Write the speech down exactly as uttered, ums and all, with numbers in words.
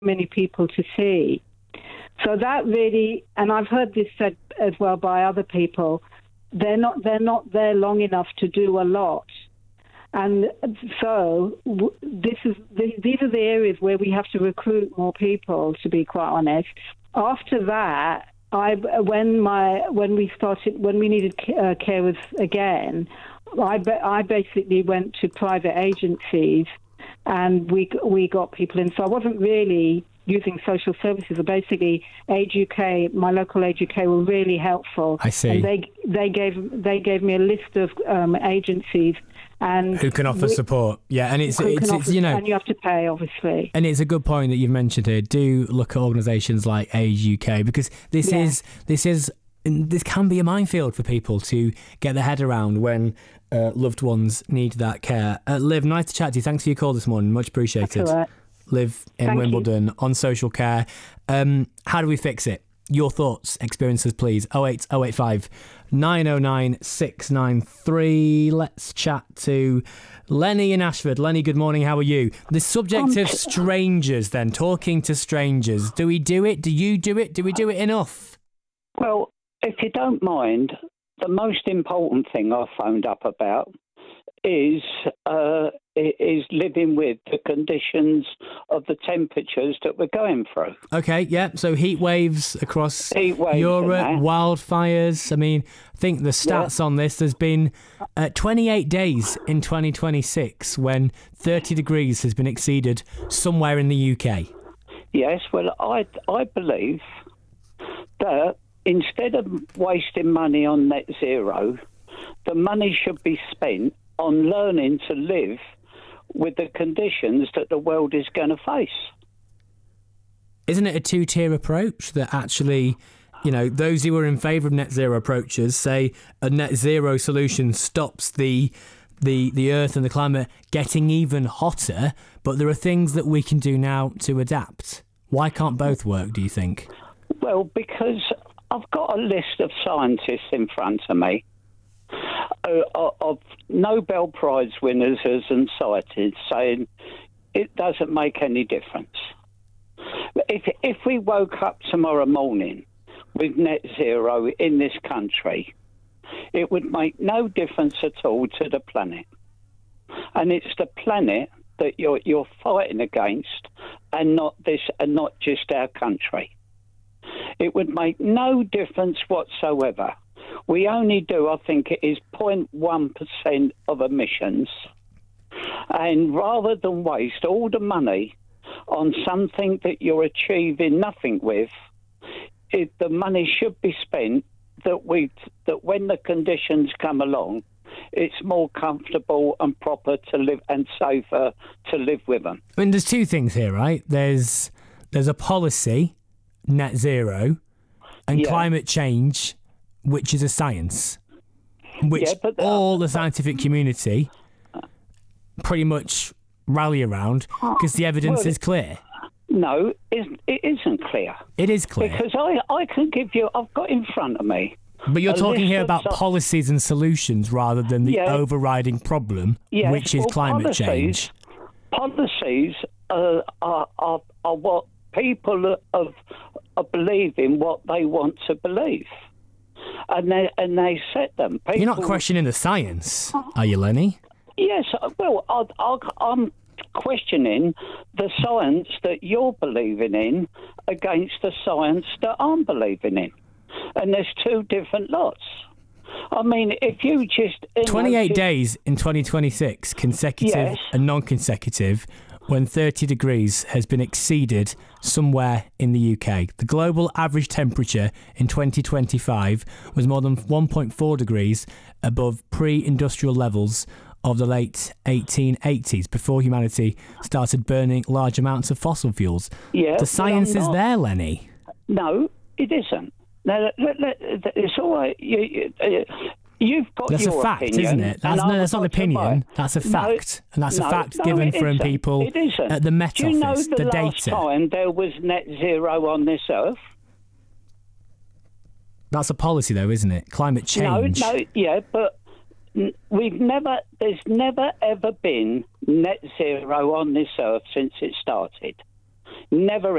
many people to see. So that really, and I've heard this said as well by other people, they're not they're not there long enough to do a lot. And so w- this is the, these are the areas where we have to recruit more people, to be quite honest. After that, I when my when we started when we needed uh, carers again, I I basically went to private agencies, and we we got people in. So I wasn't really using social services. Basically, Age U K, my local Age U K, were really helpful. I see. And they they gave they gave me a list of um, agencies. And who can offer we, support? Yeah, and it's it's, it's offer, you know, and you have to pay, obviously. And it's a good point that you've mentioned here. Do look at organisations like Age U K, because this yeah. is this is this can be a minefield for people to get their head around when uh, loved ones need that care. Uh, Liv, nice to chat to you. Thanks for your call this morning. Much appreciated. That's all right. Liv in Thank Wimbledon you. on social care. Um, how do we fix it? Your thoughts, experiences, please. oh eight oh eight five nine oh nine six nine three. Let's chat to Lenny in Ashford. Lenny, good morning. How are you? The subject of strangers then, talking to strangers. Do we do it? Do you do it? Do we do it enough? Well, if you don't mind, the most important thing I phoned up about is uh, is living with the conditions of the temperatures that we're going through. Okay, yeah. So heat waves across heat waves Europe, wildfires. I mean, I think the stats yeah. on this, there's been uh, twenty-eight days in twenty twenty-six when thirty degrees has been exceeded somewhere in the U K. Yes, well, I, I believe that instead of wasting money on net zero, the money should be spent on learning to live with the conditions that the world is going to face. Isn't it a two-tier approach that actually, you know, those who are in favour of net zero approaches say a net zero solution stops the the the earth and the climate getting even hotter, but there are things that we can do now to adapt. Why can't both work, do you think? Well, because I've got a list of scientists in front of me Uh, of Nobel Prize winners as and cited, saying it doesn't make any difference. If if we woke up tomorrow morning with net zero in this country, it would make no difference at all to the planet. And it's the planet that you're you're fighting against, and not this, and not just our country. It would make no difference whatsoever. We only do, I think it is zero point one percent of emissions. And rather than waste all the money on something that you're achieving nothing with, it, the money should be spent that we that when the conditions come along, it's more comfortable and proper to live and safer to live with them. I mean, there's two things here, right? There's there's a policy, net zero, and yeah. climate change, which is a science, which yeah, but, uh, all the scientific community pretty much rally around because the evidence well, is clear. No, it, it isn't clear. It is clear. Because I, I can give you, I've got in front of me. But you're talking here about so- policies and solutions rather than the yeah. overriding problem, yes, which is well, climate policies, change. Policies uh, are, are, are what people are, are believing what they want to believe. And they and they set them. People, You're not questioning the science, are you, Lenny? Yes, well, I, I, I'm questioning the science that you're believing in against the science that I'm believing in. And there's two different lots. I mean, if you just... twenty-eight just, days in twenty twenty-six, consecutive yes. and non-consecutive, when thirty degrees has been exceeded somewhere in the U K. The global average temperature in twenty twenty-five was more than one point four degrees above pre-industrial levels of the late eighteen eighties, before humanity started burning large amounts of fossil fuels. Yeah, the science is there, Lenny. No, it isn't. Now, let, let, it's all right. You, you, You've got that's your a fact, opinion, isn't it? That's, no, that's not an opinion. That's a fact, no, and that's no, a fact no, given it from isn't. people it isn't. at the Met Do you Office. know the, the last data. time there was net zero on this earth? That's a policy, though, isn't it? Climate change. No, no, yeah, but we've never. There's never ever been net zero on this earth since it started. Never.